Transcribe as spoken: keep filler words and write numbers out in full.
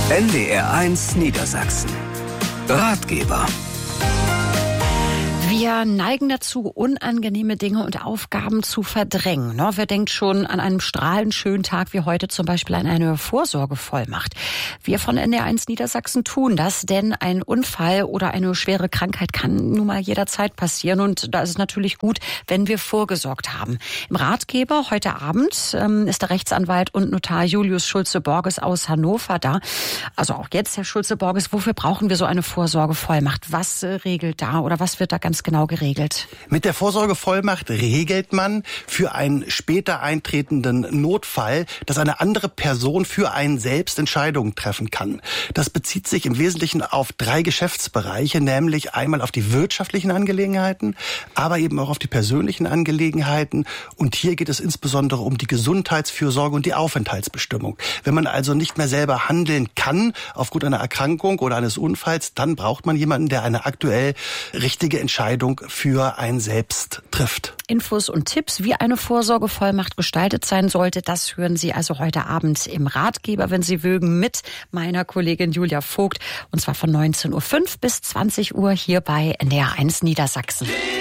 N D R eins Niedersachsen. Ratgeber. Wir neigen dazu, unangenehme Dinge und Aufgaben zu verdrängen. Ne? Wer denkt schon an einen strahlend schönen Tag wie heute zum Beispiel an eine Vorsorgevollmacht? Wir von N D R eins Niedersachsen tun das, denn ein Unfall oder eine schwere Krankheit kann nun mal jederzeit passieren. Und da ist es natürlich gut, wenn wir vorgesorgt haben. Im Ratgeber heute Abend ähm, ist der Rechtsanwalt und Notar Julius Schulze-Borges aus Hannover da. Also auch jetzt, Herr Schulze-Borges, wofür brauchen wir so eine Vorsorgevollmacht? Was äh, regelt da oder was wird da ganz genau geregelt? Mit der Vorsorgevollmacht regelt man für einen später eintretenden Notfall, dass eine andere Person für einen selbst Entscheidungen treffen kann. Das bezieht sich im Wesentlichen auf drei Geschäftsbereiche, nämlich einmal auf die wirtschaftlichen Angelegenheiten, aber eben auch auf die persönlichen Angelegenheiten. Und hier geht es insbesondere um die Gesundheitsfürsorge und die Aufenthaltsbestimmung. Wenn man also nicht mehr selber handeln kann aufgrund einer Erkrankung oder eines Unfalls, dann braucht man jemanden, der eine aktuell richtige Entscheidung für einen selbst trifft. Infos und Tipps, wie eine Vorsorgevollmacht gestaltet sein sollte, das hören Sie also heute Abend im Ratgeber, wenn Sie mögen, mit meiner Kollegin Julia Vogt. Und zwar von neunzehn Uhr fünf bis zwanzig Uhr hier bei N D R eins Niedersachsen.